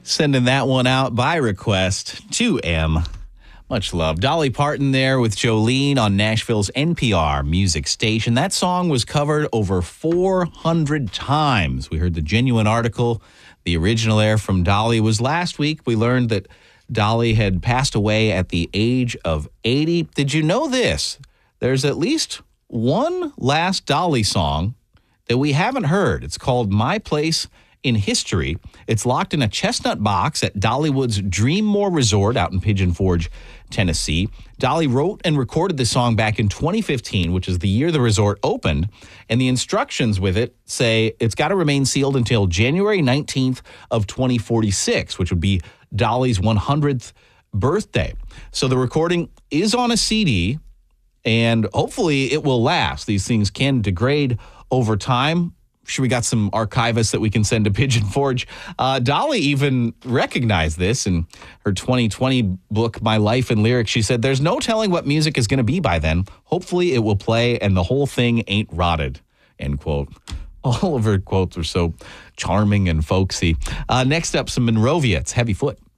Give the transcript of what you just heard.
Sending that one out by request to M. Much love. Dolly Parton there with Jolene on Nashville's NPR music station. That song was covered over 400 times. We heard the Genuine article. The original air from Dolly was last week. We learned that Dolly had passed away at the age of 80. Did you know this? There's at least one last Dolly song that we haven't heard. It's called My Place in History. It's locked in a chestnut box at Dollywood's Dreammore Resort out in Pigeon Forge, Tennessee. Dolly wrote and recorded this song back in 2015, which is the year the resort opened. And the instructions with it say it's got to remain sealed until January 19th of 2046, which would be Dolly's 100th birthday. So the recording is on a CD, and hopefully it will last. These things can degrade over time. Sure, we got some archivists that we can send to Pigeon Forge. Dolly even recognized this in her 2020 book, My Life and Lyrics. She said, "There's no telling what music is going to be by then. Hopefully it will play and the whole thing ain't rotted," end quote. All of her quotes are so charming and folksy. Next up, some Monrovia. It's Heavy Foot.